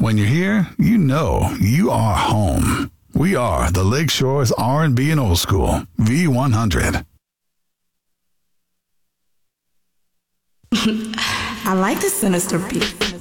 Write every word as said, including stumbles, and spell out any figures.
When you're here, you know you are home. We are the Lakeshore's R and B and Old School, V one hundred. I like the sinister beat.